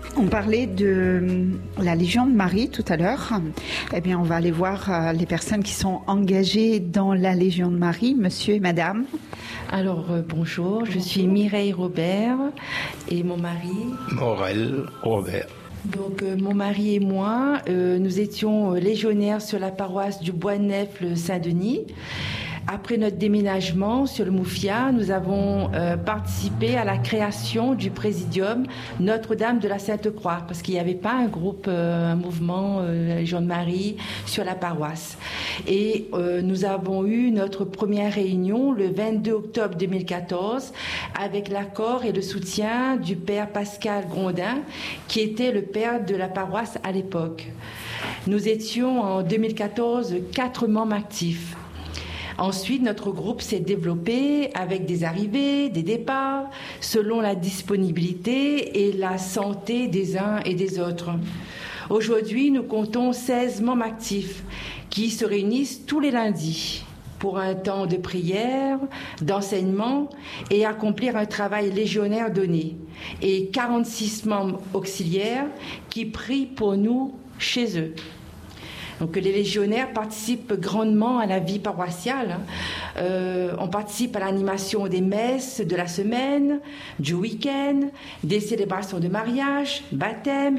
On parlait de la Légion de Marie tout à l'heure. Eh bien, on va aller voir les personnes qui sont engagées dans la Légion de Marie, monsieur et madame. Alors, bonjour, je suis Mireille Robert et mon mari... Morel Robert. Donc, mon mari et moi, nous étions légionnaires sur la paroisse du Bois-Neuf, le Saint-Denis. Après notre déménagement sur le Moufia, nous avons participé à la création du présidium Notre-Dame de la Sainte-Croix, parce qu'il n'y avait pas un groupe, un mouvement, la Légion de Marie, sur la paroisse. Et nous avons eu notre première réunion le 22 octobre 2014 avec l'accord et le soutien du père Pascal Grondin, qui était le père de la paroisse à l'époque. Nous étions en 2014 4 membres actifs. Ensuite, notre groupe s'est développé avec des arrivées, des départs, selon la disponibilité et la santé des uns et des autres. Aujourd'hui, nous comptons 16 membres actifs qui se réunissent tous les lundis pour un temps de prière, d'enseignement et accomplir un travail légionnaire donné. Et 46 membres auxiliaires qui prient pour nous chez eux. Donc les légionnaires participent grandement à la vie paroissiale. On participe à l'animation des messes de la semaine, du week-end, des célébrations de mariage, baptême,